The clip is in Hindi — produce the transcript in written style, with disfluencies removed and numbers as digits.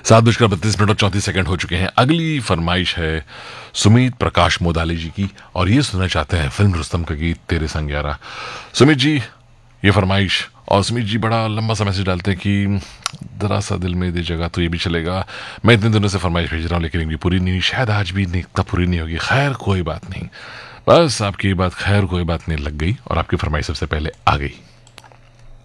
7:32 और 34 हो चुके हैं। अगली फरमाइश है सुमित प्रकाश मोदाली जी की और ये सुनना चाहते हैं फिल्म रुस्तम का गीत तेरे संग यारा। सुमित जी, ये फरमाइश। और सुमित जी बड़ा लंबा सा मैसेज डालते हैं कि जरा सा दिल में दे जगह तो ये भी चलेगा। मैं इतने दिनों से फरमाइश भेज रहा हूँ लेकिन इनकी पूरी नहीं, शायद आज भी नहीं तब पूरी नहीं होगी। खैर कोई बात नहीं, बस आपकी ये बात खैर कोई बात नहीं लग गई और आपकी फरमाइश सबसे पहले आ गई।